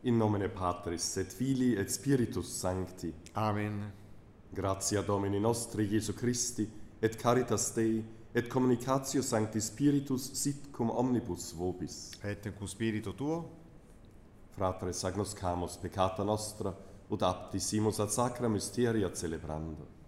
In nomine Patris et Filii et Spiritus Sancti. Amen. Gratia Domini nostri Iesu Christi, et caritas Dei, et communicatio Sancti Spiritus sit cum omnibus vobis. Et cum spiritu tuo, Fratres agnoscamus peccata nostra, ut apti simus ad sacra mysteria celebrando.